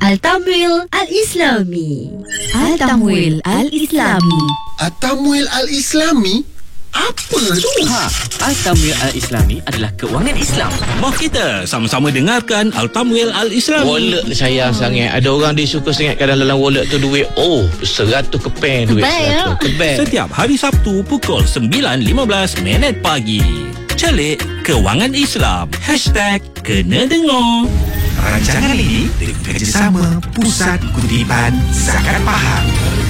Al-Tamwil Al-Islami. Al-Tamwil Al-Islami. Al-Tamwil Al-Islami? Apa tu? Al-Tamwil Al-Islami adalah kewangan Islam. Mari kita sama-sama dengarkan Al-Tamwil Al-Islami. Wallet ni sayang sangat. Ada orang dia suka sangat kadang dalam wallet tu duit 100 kepeng duit 100 kepeng. Setiap hari Sabtu pukul 9.15 pagi. Celik Kewangan Islam. #Kena Dengar. Rancangan ini bekerjasama Pusat Kutipan Zakat Pahang.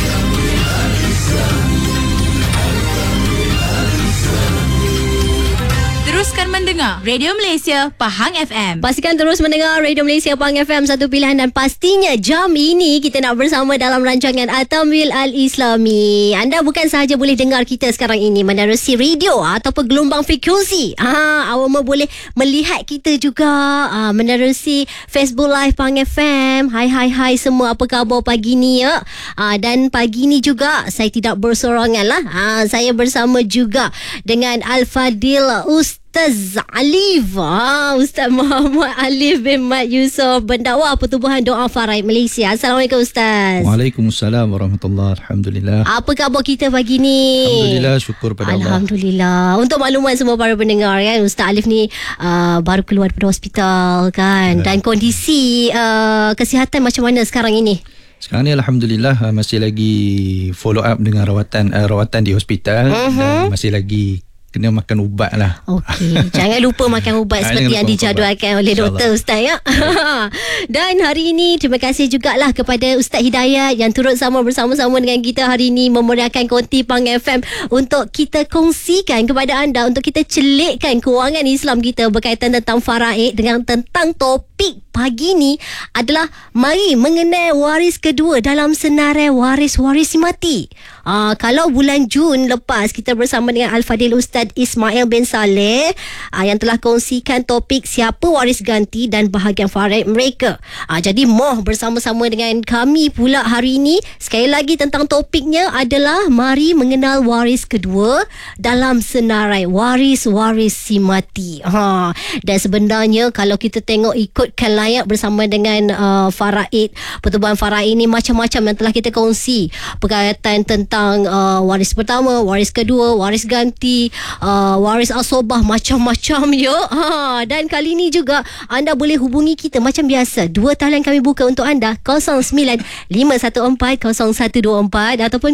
Teruskan mendengar Radio Malaysia Pahang FM. Pastikan terus mendengar Radio Malaysia Pahang FM, satu pilihan, dan pastinya jam ini kita nak bersama dalam rancangan Al-Tamwil Al-Islami. Anda bukan sahaja boleh dengar kita sekarang ini menerusi radio ataupun gelombang frekuensi. Awak boleh melihat kita juga menerusi Facebook Live Pahang FM. Hai semua, apa khabar pagi ni ya? Dan pagi ni juga saya tidak bersorangan lah. Saya bersama juga dengan Al-Fadil Ustaz Alif, Ustaz Muhammad Alif bin Mat Yusof, Pendakwah Pertubuhan Doa Faraid Malaysia. Assalamualaikum Ustaz. Waalaikumsalam warahmatullahi. Alhamdulillah. Apa khabar kita pagi ni? Alhamdulillah, syukur pada Allah. Alhamdulillah. Untuk makluman semua para pendengar kan, Ustaz Alif ni baru keluar daripada hospital kan, dan kondisi kesihatan macam mana sekarang ini? Sekarang ni Alhamdulillah masih lagi follow up dengan rawatan di hospital, dan masih lagi kena makan ubat lah. Okey, jangan lupa makan ubat seperti yang dijadualkan oleh doktor Ustaz ya. Dan hari ini terima kasih jugalah kepada Ustaz Hidayat yang turut bersama-sama dengan kita hari ini memeriahkan Konti Pahang FM untuk kita kongsikan kepada anda, untuk kita celikkan kewangan Islam kita berkaitan tentang faraid, dengan tentang topik pagi ni adalah mari mengenal waris kedua dalam senarai waris-waris mati. Kalau bulan Jun lepas kita bersama dengan Al-Fadil Ustaz Ismail bin Saleh yang telah kongsikan topik siapa waris ganti dan bahagian faraid mereka. Jadi moh bersama-sama dengan kami pula hari ini. Sekali lagi tentang topiknya adalah mari mengenal waris kedua dalam senarai waris-waris si mati. Dan sebenarnya kalau kita tengok ikutkan layak bersama dengan faraid, Pertubuhan Faraid ini macam-macam yang telah kita kongsi berkaitan tentang waris pertama, waris kedua, waris ganti, waris asobah, macam-macam ya. Dan kali ini juga anda boleh hubungi kita macam biasa. Dua talian kami buka untuk anda, 09-514-0124 ataupun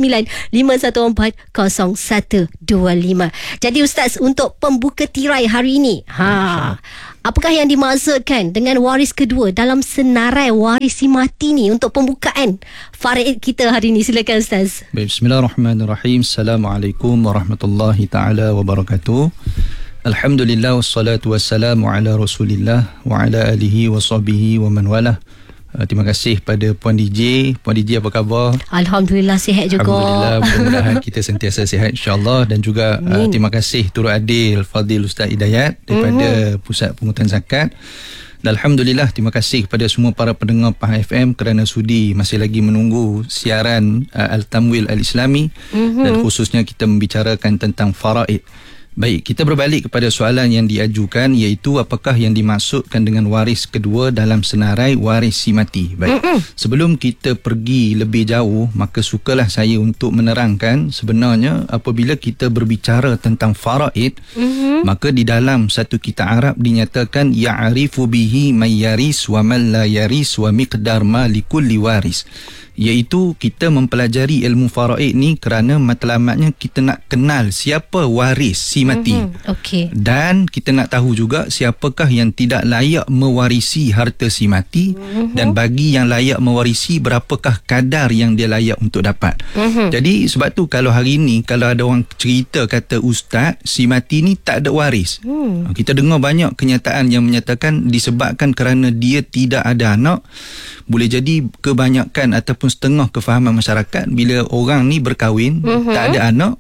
09-514-0125. Jadi Ustaz, untuk pembuka tirai hari ini, apakah yang dimaksudkan dengan waris kedua dalam senarai waris si mati ni untuk pembukaan faraid kita hari ini? Silakan Ustaz. Baik, bismillahirrahmanirrahim. Assalamualaikum warahmatullahi taala wabarakatuh. Alhamdulillah wassalatu wassalamu ala Rasulillah wa ala alihi wa sahbihi wa man walah. Terima kasih pada Puan DJ. Puan DJ apa khabar? Alhamdulillah sihat juga. Alhamdulillah, mudah-mudahan kita sentiasa sihat insya-Allah. Dan juga terima kasih Turut Adil Fadil Ustaz Hidayat daripada Pusat Pungutan Zakat. Dan Alhamdulillah, terima kasih kepada semua para pendengar Pahang FM kerana sudi masih lagi menunggu siaran Al-Tamwil Al-Islami, dan khususnya kita membicarakan tentang faraid. Baik, kita berbalik kepada soalan yang diajukan, iaitu apakah yang dimaksudkan dengan waris kedua dalam senarai waris si mati. Baik, sebelum kita pergi lebih jauh, maka sukalah saya untuk menerangkan sebenarnya apabila kita berbicara tentang faraid, maka di dalam satu kitab Arab dinyatakan ya'rifu bihi may yaris wa man la yaris wa miqdar ma likulli waris, iaitu kita mempelajari ilmu faraid ni kerana matlamatnya kita nak kenal siapa waris si mati. Dan kita nak tahu juga siapakah yang tidak layak mewarisi harta si mati, dan bagi yang layak mewarisi berapakah kadar yang dia layak untuk dapat. Jadi sebab tu kalau hari ni kalau ada orang cerita kata ustaz si mati ni tak ada waris, kita dengar banyak kenyataan yang menyatakan disebabkan kerana dia tidak ada anak. Boleh jadi kebanyakan ataupun setengah kefahaman masyarakat bila orang ni berkahwin tak ada anak,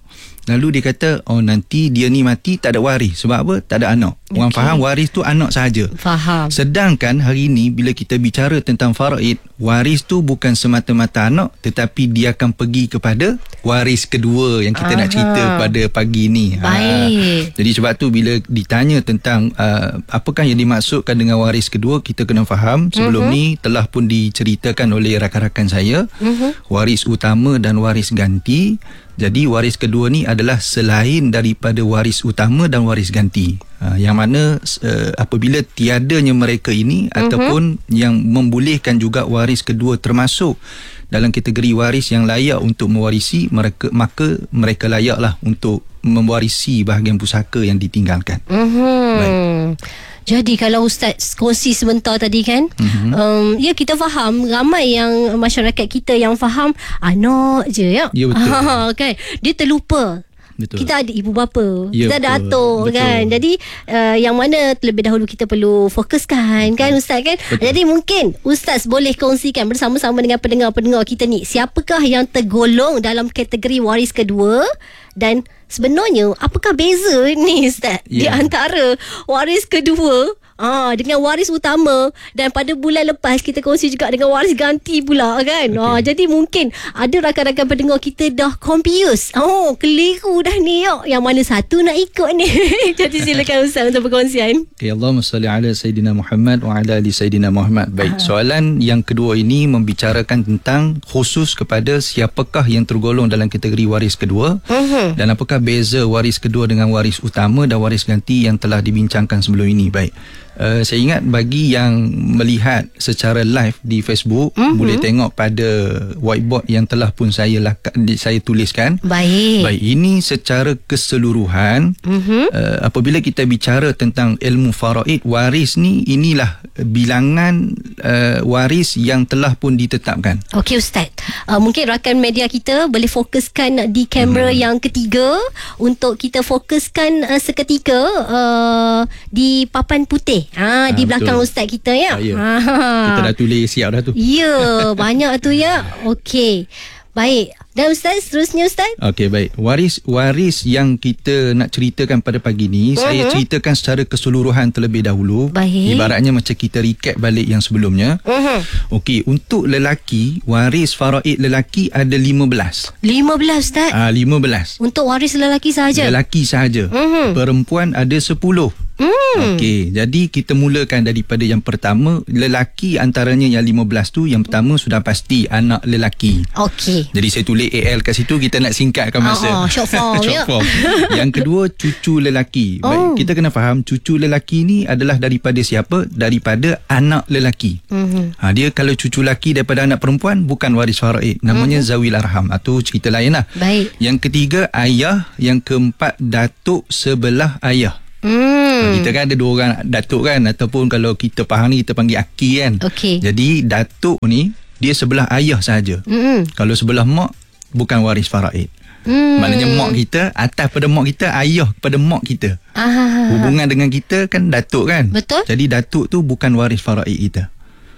Lalu dia kata, nanti dia ni mati tak ada waris. Sebab apa? Tak ada anak. Orang faham waris tu anak sahaja. Faham. Sedangkan hari ni bila kita bicara tentang faraid, waris tu bukan semata-mata anak, tetapi dia akan pergi kepada waris kedua yang kita nak cerita pada pagi ni. Baik. Jadi sebab tu bila ditanya tentang apakah yang dimaksudkan dengan waris kedua, kita kena faham sebelum ni telah pun diceritakan oleh rakan-rakan saya, waris utama dan waris ganti. Jadi waris kedua ni adalah selain daripada waris utama dan waris ganti. Yang mana apabila tiadanya mereka ini ataupun yang membolehkan juga waris kedua termasuk dalam kategori waris yang layak untuk mewarisi, maka mereka layaklah untuk mewarisi bahagian pusaka yang ditinggalkan. Baik. Jadi kalau Ustaz kongsi sebentar tadi kan, ya kita faham ramai yang masyarakat kita yang faham anak je ya. Ya betul. Kan? Dia terlupa. Betul. Kita ada ibu bapa, ya, kita ada atuk kan. Jadi yang mana terlebih dahulu kita perlu fokuskan kan Ustaz kan. Betul. Jadi mungkin Ustaz boleh kongsikan bersama-sama dengan pendengar-pendengar kita ni, siapakah yang tergolong dalam kategori waris kedua dan sebenarnya apakah beza ni Ustaz di antara waris kedua dengan waris utama, dan pada bulan lepas kita kongsi juga dengan waris ganti pula kan. Jadi mungkin ada rakan-rakan pendengar kita dah confused. Keliru dah ni yang mana satu nak ikut ni. Jadi silakan Ustaz untuk perkongsian. Okay, Allahumma salli ala Sayyidina Muhammad wa ala ali Sayyidina Muhammad. Baik, soalan yang kedua ini membicarakan tentang khusus kepada siapakah yang tergolong dalam kategori waris kedua dan apakah beza waris kedua dengan waris utama dan waris ganti yang telah dibincangkan sebelum ini. Baik, saya ingat bagi yang melihat secara live di Facebook, boleh tengok pada whiteboard yang telah pun saya tuliskan. Baik, ini secara keseluruhan apabila kita bicara tentang ilmu faraid, waris ni inilah bilangan waris yang telah pun ditetapkan. Okey Ustaz, mungkin rakan media kita boleh fokuskan di kamera yang ketiga untuk kita fokuskan seketika di papan putih. Di belakang betul. Ustaz kita ya. Kita dah tulis siap dah tu. Ya, banyak tu ya. Okey. Baik. Dan Ustaz, seterusnya Ustaz. Okey, baik. Waris yang kita nak ceritakan pada pagi ni, saya ceritakan secara keseluruhan terlebih dahulu. Baik. Ibaratnya macam kita recap balik yang sebelumnya. Okey, untuk lelaki, waris faraid lelaki ada 15. 15 Ustaz? 15. Untuk waris lelaki sahaja? Lelaki sahaja. Perempuan ada 10. Okey, jadi kita mulakan daripada yang pertama, lelaki antaranya yang 15 tu, yang pertama sudah pasti anak lelaki. Okey. Jadi saya tulis AL kat situ, kita nak singkatkan masa. Short form. Short form. Yang kedua, cucu lelaki. Baik, kita kena faham cucu lelaki ni adalah daripada siapa? Daripada anak lelaki. Dia kalau cucu lelaki daripada anak perempuan, bukan waris faraid. Namanya zawil arham. Itu cerita lain lah. Baik. Yang ketiga, ayah. Yang keempat, datuk sebelah ayah. Kita kan ada 2 orang datuk kan, ataupun kalau kita faham ni kita panggil aki kan. Jadi datuk ni dia sebelah ayah sahaja. Kalau sebelah mak bukan waris faraid. Maknanya mak kita atas pada mak kita, ayah kepada mak kita. Hubungan dengan kita kan datuk kan. Betul. Jadi datuk tu bukan waris faraid kita.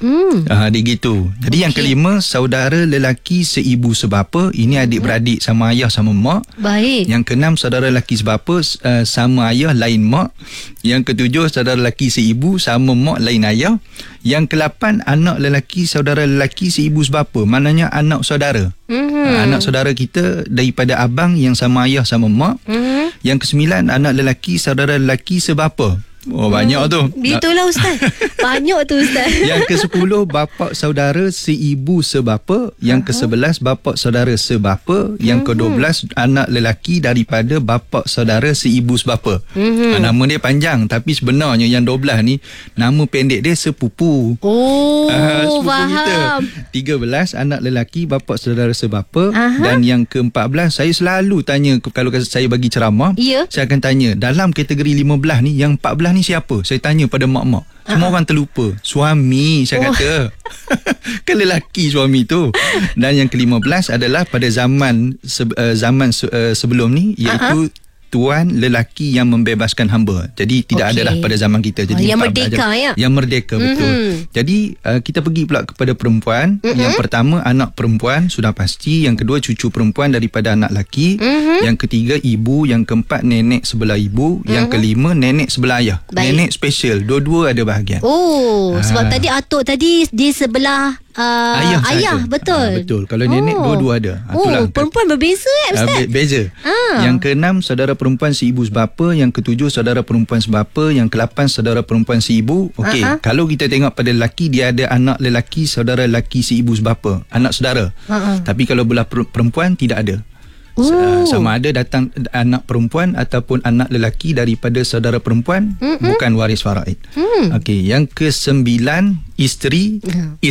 Dia gitu. Jadi yang kelima, saudara lelaki seibu sebapa. Ini adik-beradik sama ayah sama mak. Baik. Yang keenam, saudara lelaki sebapa sama ayah lain mak. Yang ketujuh, saudara lelaki seibu sama mak lain ayah. Yang ke-8, anak lelaki saudara lelaki seibu sebapa. Maknanya anak saudara. Anak saudara kita daripada abang yang sama ayah sama mak. Yang ke-9, anak lelaki saudara lelaki sebapa. Banyak tu. Itulah Ustaz. Banyak tu Ustaz. Yang ke-10, bapa saudara seibu sebapa. Yang ke-11, bapa saudara sebapa. Yang ke-12, anak lelaki daripada bapa saudara seibu sebapa. Nama dia panjang, tapi sebenarnya yang 12 ni nama pendek dia sepupu. Sepupu faham. Kita 13, anak lelaki bapa saudara sebapa. Dan yang ke-14, saya selalu tanya, kalau saya bagi ceramah, saya akan tanya, dalam kategori 15 ni, yang 14 ni siapa? Saya tanya pada mak-mak. Semua orang terlupa. Suami, saya kata. Kan lelaki suami tu. Dan yang ke-15 adalah pada zaman sebelum ni, iaitu tuan lelaki yang membebaskan hamba. Jadi tidak adalah pada zaman kita. Jadi yang merdeka ya. Yang merdeka betul. Jadi kita pergi pula kepada perempuan. Yang pertama anak perempuan sudah pasti, yang kedua cucu perempuan daripada anak lelaki, yang ketiga ibu, yang keempat nenek sebelah ibu, yang kelima nenek sebelah ayah. Baik. Nenek special, dua-dua ada bahagian. Sebab tadi atuk tadi di sebelah ayah betul. Betul. Kalau nenek dua-dua ada. Itulah. Perempuan berbeza Ustaz. Beza. Yang keenam saudara perempuan si ibu sebapa, yang ketujuh saudara perempuan sebapa, yang ke-8 saudara perempuan si ibu. Okey, kalau kita tengok pada lelaki, dia ada anak lelaki saudara lelaki si ibu sebapa, anak saudara. Tapi kalau belah perempuan tidak ada. Sama ada datang anak perempuan ataupun anak lelaki daripada saudara perempuan, bukan waris faraid. Okey, yang ke-9 isteri.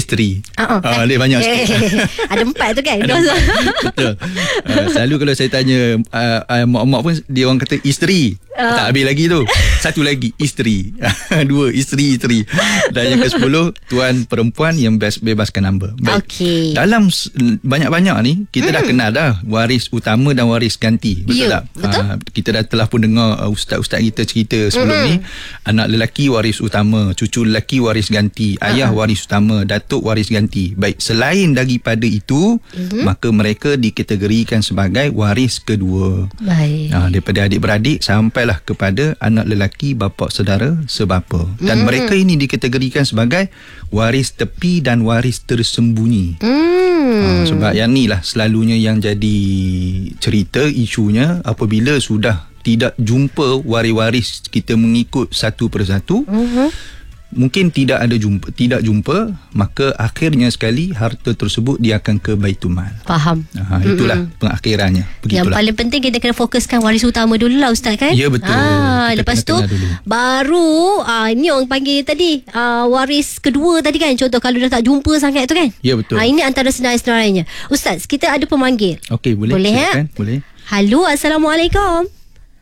Dia banyak sikit. Ada 4 tu kan. Betul. Selalu kalau saya tanya mak-mak pun, dia orang kata isteri. Tak habis lagi tu. Satu lagi isteri. 2 isteri. Dan yang ke-10 tuan perempuan yang bebaskan hamba. Okey. Dalam banyak-banyak ni kita dah kenal dah waris utama dan waris ganti. Betul tak? Betul. Kita dah telah pun dengar ustaz-ustaz kita cerita sebelum ni. Anak lelaki waris utama, cucu lelaki waris ganti, ayah waris utama, datuk waris ganti. Baik, selain daripada itu, maka mereka dikategorikan sebagai waris kedua. Baik. Daripada adik-beradik sampailah kepada anak lelaki bapa saudara sebapa. Dan mereka ini dikategorikan sebagai waris tepi dan waris tersembunyi. Sebab yang ni lah selalunya yang jadi cerita, isunya apabila sudah tidak jumpa waris-waris kita mengikut satu persatu. Mungkin tidak jumpa, maka akhirnya sekali harta tersebut dia akan ke Baitumal. Faham. Itulah pengakhirannya. Begitulah. Yang paling penting kita kena fokuskan waris utama dulu lah Ustaz kan? Ya betul. Lepas tu baru ni orang panggil tadi waris kedua tadi kan, contoh kalau dah tak jumpa sangat tu kan? Ya betul. Ini antara senarai-senarainya. Ustaz, kita ada pemanggil. Okey, boleh silakan. Boleh. Halo, Assalamualaikum.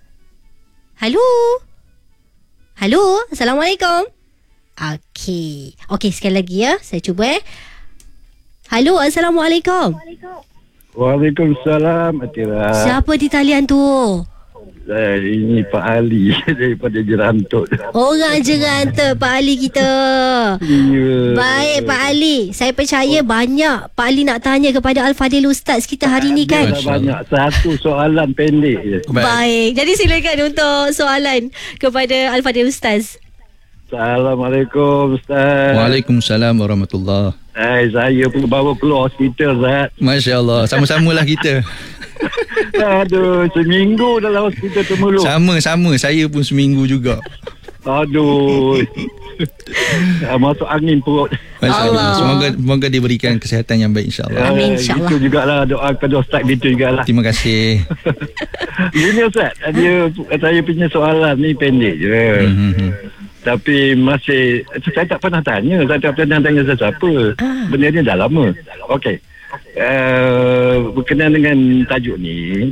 Halo, Assalamualaikum. Okey, sekali lagi ya. Saya cuba Halo, Assalamualaikum. Waalaikumsalam, Atira. Siapa di talian tu? Ini Pak Ali daripada Jerantut. Orang Jerantut, Pak Ali kita. Ya. Baik, Pak Ali. Saya percaya banyak Pak Ali nak tanya kepada Al-Fadil Ustaz kita hari ni kan? Banyak. Satu soalan pendek je. Baik. Jadi silakan untuk soalan kepada Al-Fadil Ustaz. Assalamualaikum Ustaz. Waalaikumsalam warahmatullahi. Saya pun baru keluar hospital Ustaz. Masya Allah. Sama-samalah kita. Aduh, seminggu dalam hospital Temerloh. Sama-sama. Saya pun seminggu juga. Aduh. Masuk angin perut. Masya Allah. Semoga diberikan kesihatan yang baik insyaAllah. Amin insyaAllah. Itu jugalah doa kepada Ustaz gitu jugalah. Terima kasih. Gini Ustaz, saya punya soalan ni pendek je. Tapi saya tak pernah tanya. Saya tak pernah tanya siapa. Benda ni dah lama. Okey. Berkenaan dengan tajuk ni.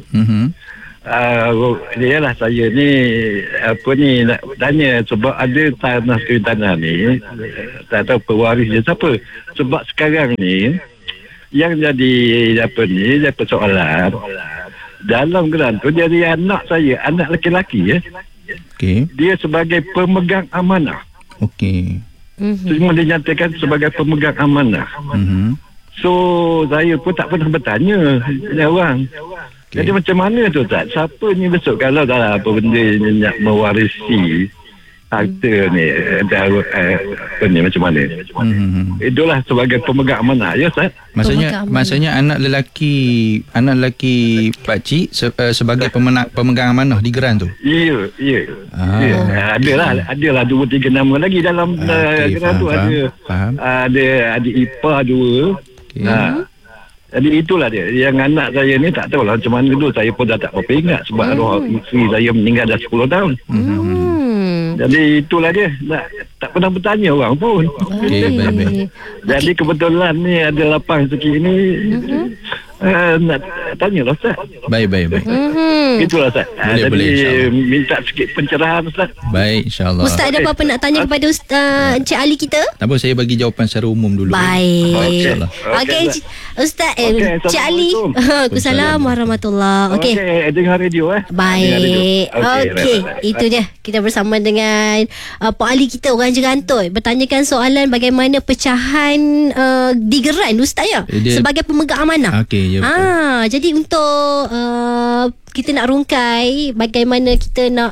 Ialah saya ni nak tanya sebab ada tanah ni tak tahu pewaris dia siapa. Sebab sekarang ni yang jadi persoalan dalam geran tu dari anak saya, anak lelaki Okey. dia sebagai pemegang amanah. Okey. Semua dinyatakan sebagai pemegang amanah. So saya pun tak pernah bertanya dengan orang. Okay. Jadi macam mana tu Ustaz? Siapa ni besok kalau dah apa benda ni nak mewarisi harta ni, macam mana? Itulah sebagai pemegang amanah ya Ustaz. Maksudnya anak lelaki pakcik sebagai pemegang amanah di geran tu. Ya. Adalah 2-3 nama lagi dalam geran tu. Ada adik ipar 2. Jadi itulah dia. Yang anak saya ni tak tahulah macam mana dulu. Saya pun dah tak apa ingat sebab roh isteri saya meninggal dah 10 tahun. Jadi itulah dia. Tak pernah bertanya orang pun. Baik. Jadi kebetulan ni ada lapang sikit ni. nak tanya lah Ustaz. Baik. Itulah Ustaz. Boleh, insyaAllah. Minta sikit pencerahan Ustaz. Baik, insyaAllah. Ustaz ada apa-apa nak tanya kepada Encik Ali kita? Tak apa, saya bagi jawapan secara umum dulu. Baik. Okey, Ustaz, Encik Ali. Waalaikumsalam warahmatullahi. Okey. Dengar radio Baik. Okey, itu dia. Kita bersama dengan Pak Ali kita, orang Jerantut, bertanyakan soalan bagaimana pecahan digeran Ustaz ya, sebagai pemegang amanah. Okey, ya betul. Jadi untuk kita nak rungkai bagaimana kita nak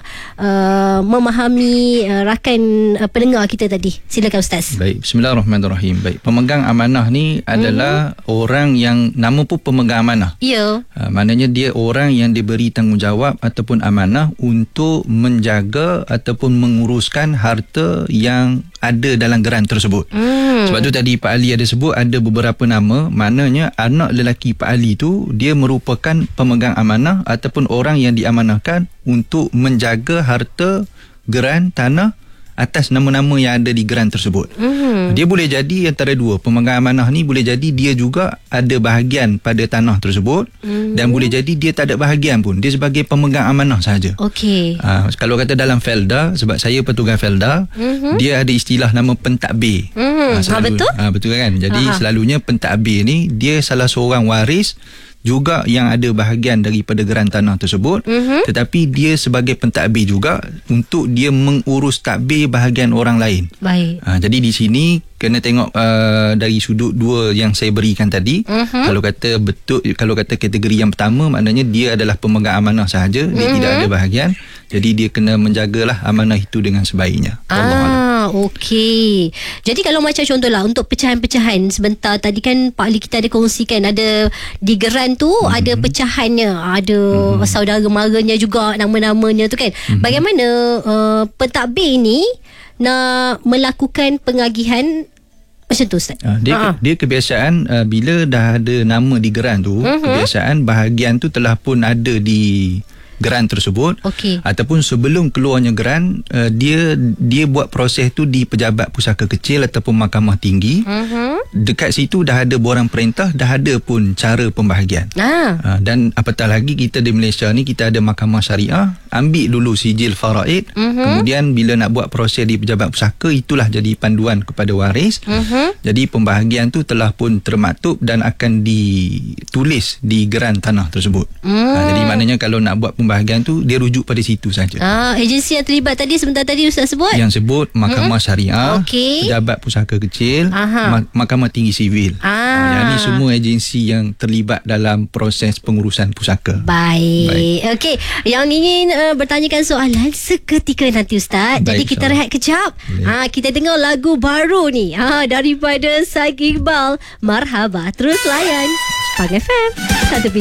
memahami rakan pendengar kita tadi. Silakan Ustaz. Baik, bismillahirrahmanirrahim. Baik, pemegang amanah ni adalah orang yang nama pun pemegang amanah. Ya. Maknanya dia orang yang diberi tanggungjawab ataupun amanah untuk menjaga ataupun menguruskan harta yang ada dalam geran tersebut. Sebab tu tadi Pak Ali ada sebut ada beberapa nama, maknanya anak lelaki Pak Ali tu dia merupakan pemegang amanah ataupun orang yang diamanahkan untuk menjaga harta geran tanah atas nama-nama yang ada di geran tersebut. Dia boleh jadi antara dua. Pemegang amanah ni boleh jadi dia juga ada bahagian pada tanah tersebut, dan boleh jadi dia tak ada bahagian pun. Dia sebagai pemegang amanah sahaja. Okey. Kalau kata dalam Felda, sebab saya petugas Felda, dia ada istilah nama pentadbir. Betul? Betul kan? Jadi selalunya pentadbir ni dia salah seorang waris juga yang ada bahagian daripada geran tanah tersebut, tetapi dia sebagai pentadbir juga untuk dia mengurus tadbir bahagian orang lain. Baik. Jadi di sini kena tengok dari sudut dua yang saya berikan tadi. Kalau kata betul, kalau kata kategori yang pertama, maknanya dia adalah pemegang amanah sahaja, dia tidak ada bahagian. Jadi dia kena menjagalah amanah itu dengan sebaiknya. Okey. Jadi kalau macam contohlah untuk pecahan-pecahan sebentar tadi kan Pak Ali kita ada kongsikan, ada di geran tu ada pecahannya, ada saudara maranya juga, nama-namanya tu kan. Bagaimana pentadbir ni nak melakukan pengagihan macam tu Ustaz? Dia kebiasaan bila dah ada nama di geran tu, kebiasaan bahagian tu telah pun ada di geran tersebut. Ataupun sebelum keluarnya geran, dia buat proses tu di Pejabat Pusaka Kecil ataupun Mahkamah Tinggi. Dekat situ dah ada borang perintah, dah ada pun cara pembahagian. Dan apatah lagi kita di Malaysia ni kita ada Mahkamah Syariah, ambil dulu sijil faraid, kemudian bila nak buat proses di Pejabat Pusaka, itulah jadi panduan kepada waris. Jadi pembahagian tu telah pun termaktub dan akan ditulis di geran tanah tersebut. Jadi maknanya kalau nak buat pembahagian tu, dia rujuk pada situ saja. Agensi yang terlibat tadi sebentar tadi Ustaz sebut? Yang sebut Mahkamah Syariah, Pejabat Pusaka Kecil, Mahkamah Tinggi Sivil. Yang ni semua agensi yang terlibat dalam proses pengurusan pusaka. Baik. Okey, yang ingin bertanyakan soalan seketika nanti Ustaz. Jadi kita rehat kejap. Kita dengar lagu baru ni daripada Said Iqbal, Marhaba. Terus layan Pang FM 1